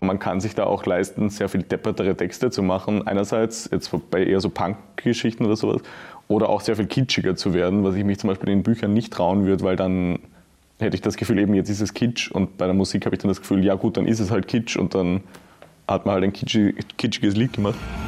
Man kann sich da auch leisten, sehr viel deppertere Texte zu machen. Einerseits jetzt bei eher so Punk-Geschichten oder sowas. Oder auch sehr viel kitschiger zu werden, was ich mich zum Beispiel in Büchern nicht trauen würde, weil dann hätte ich das Gefühl, eben jetzt ist es Kitsch. Und bei der Musik habe ich dann das Gefühl, ja gut, dann ist es halt Kitsch und dann hat man halt ein kitschiges Lied gemacht.